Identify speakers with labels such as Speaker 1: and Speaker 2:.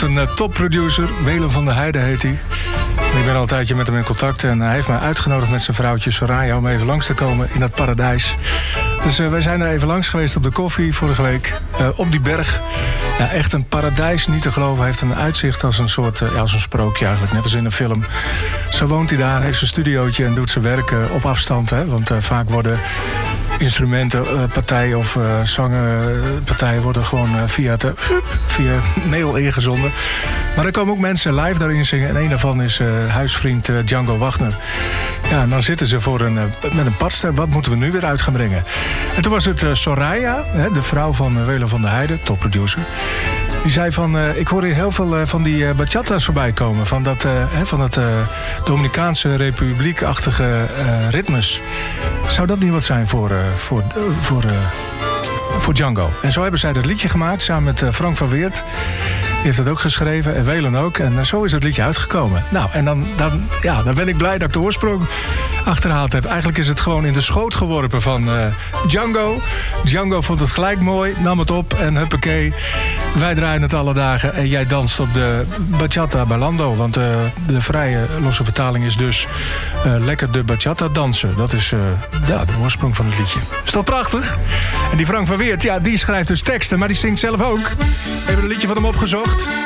Speaker 1: komt een topproducer. Welen van der Heijden heet hij. Ik ben al een tijdje met hem in contact. En hij heeft mij uitgenodigd met zijn vrouwtje Soraya om even langs te komen in dat paradijs. Dus wij zijn er even langs geweest op de koffie vorige week. Op die berg. Ja, echt een paradijs, niet te geloven. Hij heeft een uitzicht als een soort, als een sprookje eigenlijk. Net als in een film. Zo woont hij daar, heeft zijn studiootje en doet zijn werk op afstand. Hè? Want vaak worden instrumentenpartijen of zangpartijen worden gewoon via mail ingezonden. Maar er komen ook mensen live daarin zingen. En een daarvan is huisvriend Django Wagner. Ja, en dan zitten ze met een padster. Wat moeten we nu weer uit gaan brengen? En toen was het Soraya, de vrouw van Welen van der Heijden, topproducer. Die zei van, ik hoor hier heel veel van die bachatas voorbij komen. Van het Dominicaanse Republiek-achtige ritmes. Zou dat niet wat zijn voor Django? En zo hebben zij dat liedje gemaakt samen met Frank van Weert. Die heeft het ook geschreven en Welen ook. En zo is het liedje uitgekomen. Nou, en dan ben ik blij dat ik de oorsprong achterhaald heb. Eigenlijk is het gewoon in de schoot geworpen van Django. Django vond het gelijk mooi, nam het op en huppakee. Wij draaien het alle dagen en jij danst op de bachata bailando. Want de vrije losse vertaling is dus lekker de bachata dansen. Dat is de oorsprong van het liedje. Is dat prachtig? En die Frank van Weert, die schrijft dus teksten, maar die zingt zelf ook. We hebben een liedje van hem opgezocht.